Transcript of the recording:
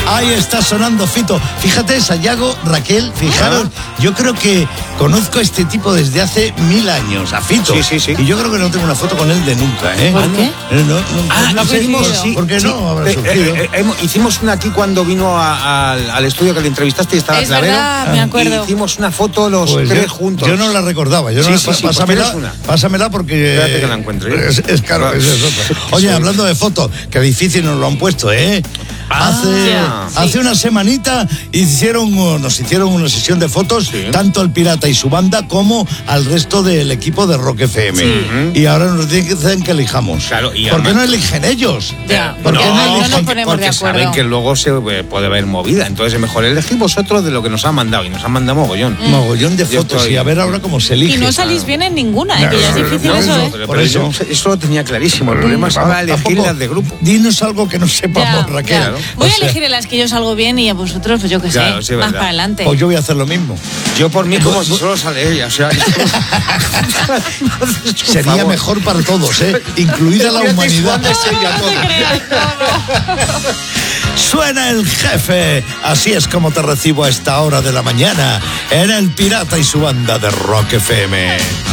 Ahí está sonando Fito. Fíjate, Sayago, Raquel, fijaros, yo creo que conozco a este tipo desde hace 1000 años, a Fito. Sí. Y yo creo que no tengo una foto con él de nunca, ¿eh? ¿Por qué? No sé, ¿por qué no habrá surgido? Hicimos una aquí cuando vino al estudio que le entrevistaste y estaba Es Clavero. verdad, me acuerdo. Hicimos una foto los Pues tres juntos. Yo no la recordaba. Pásamela porque... Espérate que la encuentro. Es claro, esa es otra. Oye, hablando de fotos, qué difícil nos lo han puesto, ¿eh? Hace una semanita nos hicieron una sesión de fotos, tanto al Pirata y su banda como al resto del equipo de Rock FM. Y ahora nos dicen que elijamos. Claro, y ¿Por qué no eligen ellos? Ya, ¿Por qué no nos eligen? ponemos de Porque acuerdo. saben que luego se puede haber movida. Entonces es mejor elegir vosotros de lo que nos han mandado. Y nos han mandado mogollón. Mogollón de fotos. Y a ver ahora cómo se elige. Y no salís bien en ninguna, que ya es difícil eso, ¿eh? Por eso. Eso lo tenía clarísimo. El problema es ahora elegir las de grupo. Dinos algo que no sepamos, Ya, Raquel. ya. Voy a elegir en las que yo salgo bien y a vosotros, pues yo qué sé, Claro, sí, más verdad. para adelante. Pues yo voy a hacer lo mismo. Yo por mí como si solo sale ella. O sea, Sería mejor para todos, ¿eh? Incluida la humanidad. Suena el jefe. Así es como te recibo a esta hora de la mañana en El Pirata y su banda de Rock FM.